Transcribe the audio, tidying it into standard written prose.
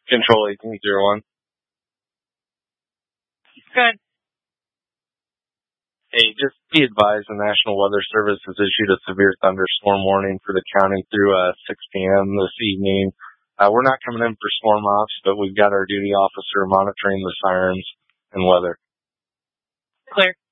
Control 1801. Good. Hey, just be advised, the National Weather Service has issued a severe thunderstorm warning for the county through 6 p.m. this evening. We're not coming in for storm ops, but we've got our duty officer monitoring the sirens and weather. Clear.